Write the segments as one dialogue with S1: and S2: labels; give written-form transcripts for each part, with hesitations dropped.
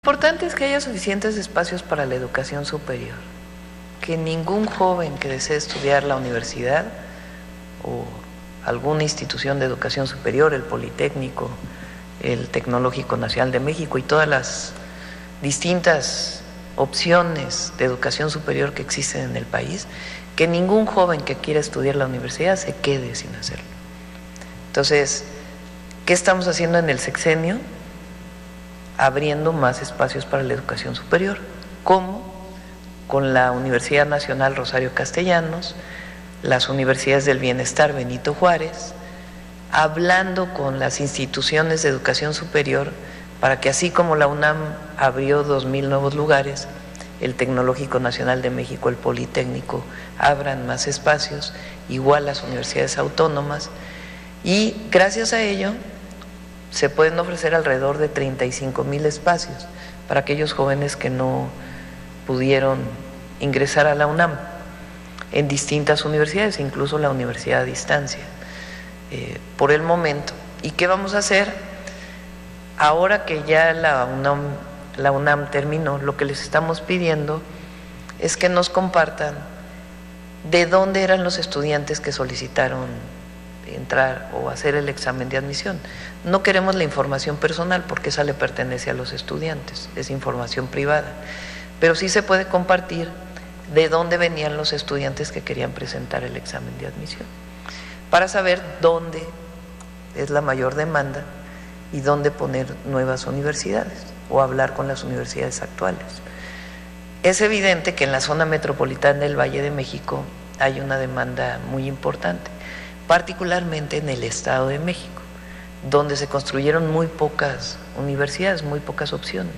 S1: Lo importante es que haya suficientes espacios para la educación superior, que ningún joven que desee estudiar la universidad o alguna institución de educación superior, el Politécnico, el Tecnológico Nacional de México y todas las distintas opciones de educación superior que existen en el país, que ningún joven que quiera estudiar la universidad se quede sin hacerlo. Entonces, ¿qué estamos haciendo en el sexenio? Abriendo más espacios para la educación superior, como con la Universidad Nacional Rosario Castellanos, las Universidades del Bienestar Benito Juárez, hablando con las instituciones de educación superior para que así como la UNAM abrió 2,000 nuevos lugares, el Tecnológico Nacional de México, el Politécnico, abran más espacios, igual las universidades autónomas, y gracias a ello se pueden ofrecer alrededor de 35,000 espacios para aquellos jóvenes que no pudieron ingresar a la UNAM en distintas universidades, incluso la universidad a distancia, por el momento. ¿Y qué vamos a hacer? Ahora que ya la UNAM terminó, lo que les estamos pidiendo es que nos compartan de dónde eran los estudiantes que solicitaron entrar o hacer el examen de admisión. No queremos la información personal porque esa le pertenece a los estudiantes, es información privada, pero sí se puede compartir de dónde venían los estudiantes que querían presentar el examen de admisión, para saber dónde es la mayor demanda y dónde poner nuevas universidades o hablar con las universidades actuales. Es evidente que en la zona metropolitana del Valle de México hay una demanda muy importante, particularmente en el Estado de México, donde se construyeron muy pocas universidades, muy pocas opciones.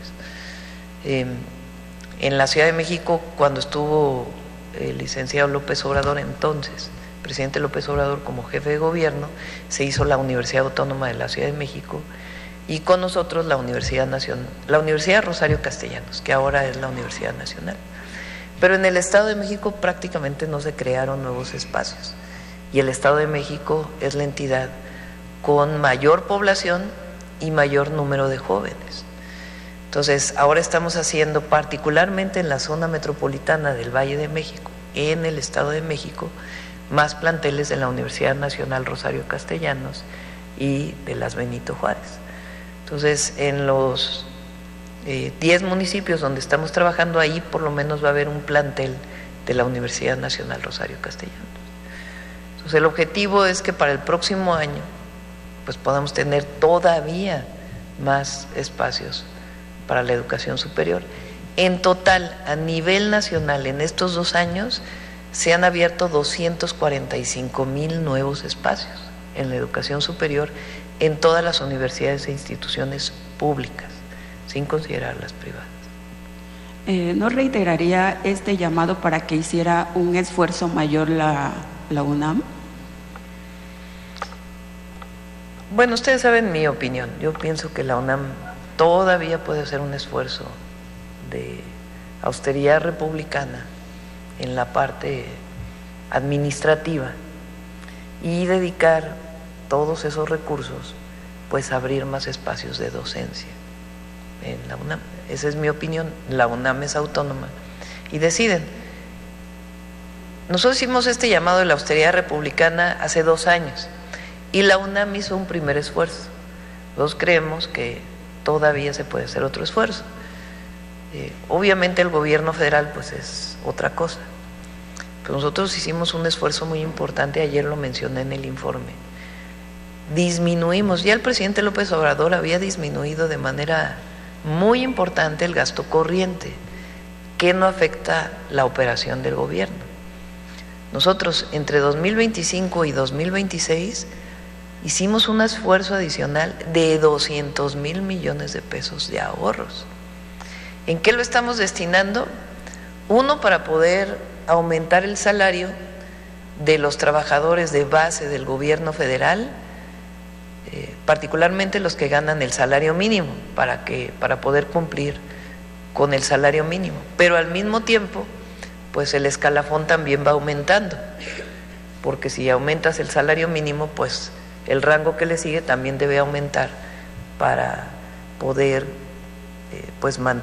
S1: En la Ciudad de México, cuando estuvo el licenciado López Obrador, entonces, presidente López Obrador, como jefe de gobierno, se hizo la Universidad Autónoma de la Ciudad de México y con nosotros la Universidad Nacional, la Universidad Rosario Castellanos, que ahora es la Universidad Nacional. Pero en el Estado de México prácticamente no se crearon nuevos espacios. Y el Estado de México es la entidad con mayor población y mayor número de jóvenes. Entonces, ahora estamos haciendo, particularmente en la zona metropolitana del Valle de México, en el Estado de México, más planteles de la Universidad Nacional Rosario Castellanos y de las Benito Juárez. Entonces, en los 10 municipios donde estamos trabajando, ahí por lo menos va a haber un plantel de la Universidad Nacional Rosario Castellanos. Entonces, el objetivo es que para el próximo año pues podamos tener todavía más espacios para la educación superior. En total, a nivel nacional, en estos 2 años, se han abierto 245,000 nuevos espacios en la educación superior en todas las universidades e instituciones públicas, sin considerar las privadas.
S2: ¿No reiteraría este llamado para que hiciera un esfuerzo mayor la UNAM?
S1: Bueno, ustedes saben mi opinión. Yo pienso que la UNAM todavía puede hacer un esfuerzo de austeridad republicana en la parte administrativa y dedicar todos esos recursos pues a abrir más espacios de docencia en la UNAM. Esa es mi opinión. La UNAM es autónoma y deciden. Nosotros hicimos este llamado de la austeridad republicana hace 2 años y la UNAM hizo un primer esfuerzo. Nosotros creemos que todavía se puede hacer otro esfuerzo. Obviamente el gobierno federal pues es otra cosa, pero nosotros hicimos un esfuerzo muy importante, ayer lo mencioné en el informe. Disminuimos, ya el presidente López Obrador había disminuido de manera muy importante el gasto corriente, que no afecta la operación del gobierno. Nosotros entre 2025 y 2026 hicimos un esfuerzo adicional de 200,000 millones de pesos de ahorros. ¿En qué lo estamos destinando? Uno, para poder aumentar el salario de los trabajadores de base del gobierno federal, particularmente los que ganan el salario mínimo, para poder cumplir con el salario mínimo. Pero al mismo tiempo, pues el escalafón también va aumentando, porque si aumentas el salario mínimo, pues el rango que le sigue también debe aumentar para poder pues